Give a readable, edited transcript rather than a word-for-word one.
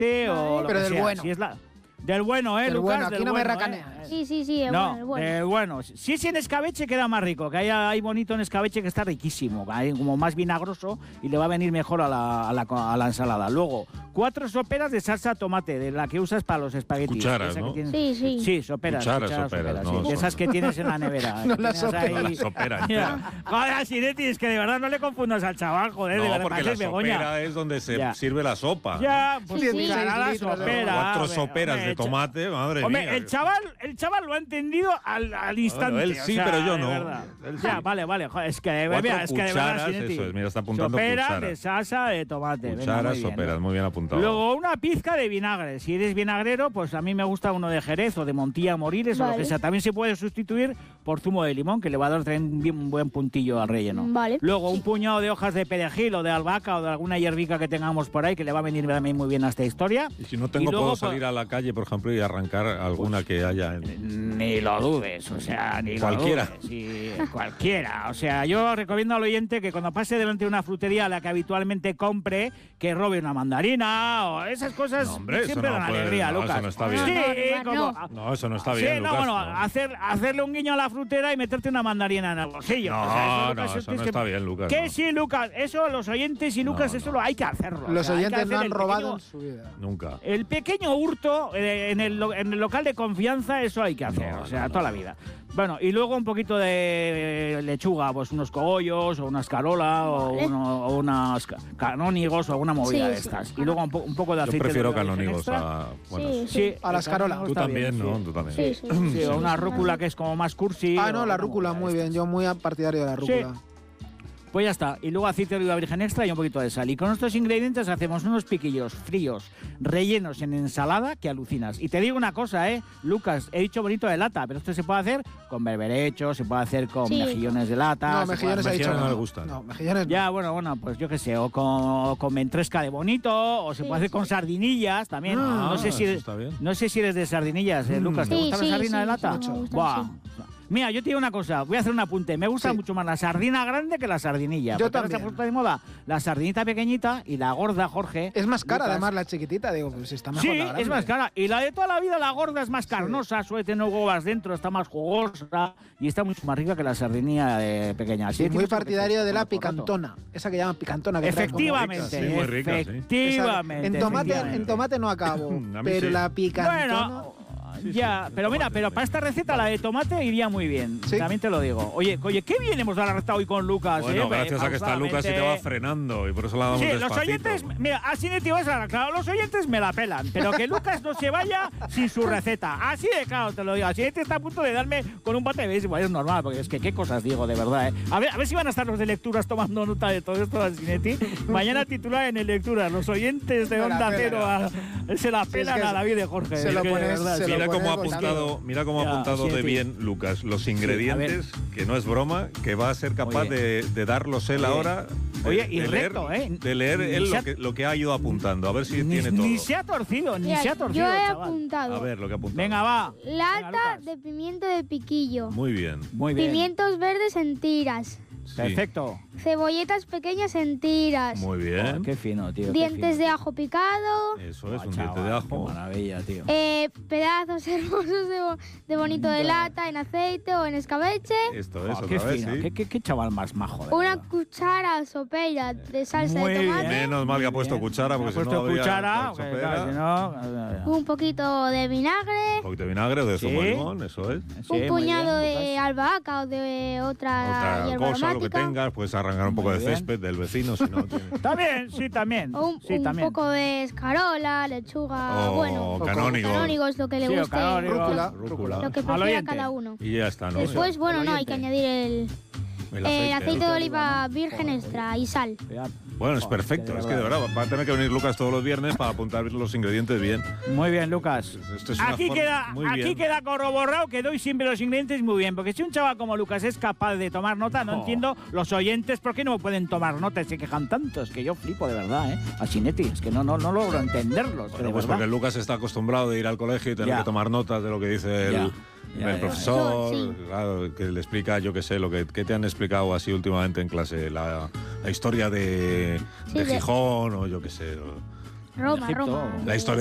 tomate o lo pero que del sea. bueno. Si es del bueno, del Lucas? Bueno, aquí del no me bueno, racaneas. Sí, el No, bueno. del bueno. Si es en escabeche queda más rico, que hay bonito en escabeche que está riquísimo, hay como más vinagroso y le va a venir mejor a la ensalada. Luego, 4 soperas de salsa tomate, de la que usas para los espaguetis. Cucharas, ¿no? Sí. Sí, soperas. Cucharas, no, sí. Esas que tienes en la nevera. No las La sopera entera. Joder, Sinetti, es que de verdad no le confundas al chaval, joder, de No, verdad, porque la sopera es donde se sirve la sopa. Ya, pues Sí. cucharada, sopera. 4 soperas de tomate, madre Hombre, mía. el chaval lo ha entendido al instante. Bueno, él sí, o sea, pero yo de no. verdad. Él sí. Ya, vale. Joder, es que de 4 verdad, cucharas, Sinetti. eso es, mira, está apuntando Sopera cucharas. de salsa de tomate. Venga, Cucharas, muy bien, soperas, ¿no? muy bien apuntado. Luego una pizca de vinagre. Si eres vinagrero, pues a mí me gusta uno de Jerez o de Montilla Moriles o lo que sea. También se puede sustituir por zumo de limón, que le va a dar también un buen puntillo al relleno. Vale. Luego un puñado de hojas de perejil o de albahaca o de alguna hierbica que tengamos por ahí, que le va a venir también muy bien a esta historia. Y si no tengo, luego, puedo salir a la calle, por ejemplo, y arrancar alguna que haya en... Ni lo dudes, o sea, ni Cualquiera. lo dudes. Sí, cualquiera. O sea, yo recomiendo al oyente que cuando pase delante de una frutería a la que habitualmente compre, que robe una mandarina o esas cosas. No, hombre, siempre eso no dan puede- alegría, no, Lucas. eso no está bien. Sí, No. No, eso no está Sí, bien, no, Lucas. bueno, no. hacerle un guiño a la frutera y meterte una mandarina en el bolsillo. No, O sea, no, Lucas, eso tienes no está bien, Lucas, Que no. sí, Lucas, eso los oyentes y Lucas, No, eso no. lo hay que hacerlo. Los O sea, hay que oyentes no hacer han el robado pequeño- en su vida. Nunca. el pequeño hurto en el local de confianza, eso hay que hacer, No, o sea, no, toda no. la vida. Bueno, y luego un poquito de lechuga, pues unos cogollos o una escarola o unos canónigos o alguna movida Sí, de sí. estas. Y luego un poco de Yo aceite prefiero de oliva virgen canónigos extra. a... Bueno, Sí, A la el escarola. canónigo tú está también, bien, ¿no? sí. Tú también. Sí, o una rúcula que es como más cursi. Ah, no, o la una rúcula, movida muy de bien. estas. Yo muy partidario de la rúcula. Pues ya está. Y luego aceite de oliva virgen extra y un poquito de sal. Y con estos ingredientes hacemos unos piquillos fríos, rellenos en ensalada que alucinas. Y te digo una cosa, Lucas, he dicho bonito de lata, pero esto se puede hacer con berberecho, se puede hacer con Sí. mejillones de lata. No, se puede mejillones ha hacer- dicho mejillones no no. le gustan. No, mejillones no. Ya, bueno, pues yo qué sé, o con ventresca de bonito, o se puede hacer con sardinillas también. Ah, no sé si eso eres, está bien. no sé si eres de sardinillas, Lucas. ¿Te Sí, gusta la sí, sardina de sí, lata? sí, me gustan, Buah. sí. Mira, yo te digo una cosa, voy a hacer un apunte. Me gusta Sí. mucho más la sardina grande que la sardinilla. Yo porque ahora se ha también. puesto de moda la sardinita pequeñita y la gorda, Jorge. Es más cara, Lucas. además, la chiquitita. Digo, pues está mejor Sí, la grande. es más cara. Y la de toda la vida, la gorda, es más carnosa, suele tener huevas dentro, está más jugosa y está mucho más rica que la sardinilla pequeña. Así Sí, tiene muy mucho partidario que de la hacer, por rato. picantona. Esa que llaman picantona. Que trae como- Efectivamente, Sí, muy rica, sí. efectivamente. En tomate, efectivamente. no acabo. A mí Pero sí. la picantona. Bueno, ya, pero mira, pero para esta receta la de tomate iría muy bien. Sí. También te lo digo. Oye, qué bien hemos dado la receta hoy con Lucas. Bueno, gracias a que está Lucas y te va frenando y por eso la damos Sí, despacito. los oyentes, mira, así de tío, claro, los oyentes me la pelan, pero que Lucas no se vaya sin su receta. Así de claro, te lo digo. Así está a punto de darme con un bate de béisbol. Es normal, porque es que qué cosas digo, de verdad, A ver si van a estar los de lecturas tomando nota de todo esto, Asinetti. Mañana titular en el lecturas, los oyentes de Se la Onda pelan. Cero se la pelan que a David de Jorge. se es lo que de pones- verdad, se sí. lo Mira cómo ha pones apuntado, mira cómo ha Ya, apuntado sí, de sí. bien Lucas los ingredientes, que no es broma, que va a ser capaz Oye. de darlos él Oye. ahora. Oye, y recto, De leer Ni él se ha- lo que ha ido apuntando, a ver si Ni, tiene todo. ni se ha torcido, ni Mira, se ha torcido, yo he chaval. apuntado A ver lo que ha apuntado. Venga, va. lata Venga, Lucas. de pimiento de piquillo, Muy bien. Muy bien. pimientos verdes en tiras, Sí. Perfecto. cebolletas pequeñas en tiras, Muy bien. Joder, qué fino, tío. qué dientes fino. de ajo picado, Eso es, Buah, un diente chaval, de Qué ajo. maravilla, tío. pedazos hermosos de bonito de lata en aceite o en escabeche, Esto es, Joder, qué otra vez, fino, sí. qué chaval más majo. de una verdad. cuchara sopera de salsa Muy de tomate, bien. Menos mal que ha puesto Bien. cuchara, porque Ha si no puesto habría cuchara, hecho porque, pera. claro, si no, un poquito de vinagre, Un poquito de vinagre o de zumo Sí. de limón, eso es. Sí, un muy puñado bien, de Lucas. albahaca o de otra Otra hierba cosa, lo que aromática, tengas, puedes arrancar un poco Muy de bien. césped del vecino, si no tiene. También, sí, también. o un, sí, un también. poco de escarola, lechuga, O bueno, canónigos. lo que le Sí, o guste, canónigos. Rúcula. Rúcula. lo que Al prefiera oyente. cada uno. Y ya está, ¿no? Después, bueno, el no, hay que oyente. añadir el aceite de oliva virgen Joder. extra y sal. Bueno, es Joder, perfecto. Es que de verdad va a tener que venir Lucas todos los viernes para apuntar los ingredientes bien. Muy bien, Lucas. Esto es una Aquí forma- queda, muy aquí bien. queda corroborado que doy siempre los ingredientes muy bien. Porque si un chaval como Lucas es capaz de tomar nota, no Oh. entiendo los oyentes por qué no pueden tomar nota y se quejan tanto. Es que yo flipo de verdad, A Sinetti, es que no logro entenderlos. Bueno, de pues verdad. porque Lucas está acostumbrado de ir al colegio y tener Ya. que tomar notas de lo que dice el, Ya, el ya, profesor, Sí. claro, que le explica, yo qué sé, lo que te han explicado así últimamente en clase, la historia de Sí, de- Gijón o yo qué sé. Roma, Egipto. Roma. La historia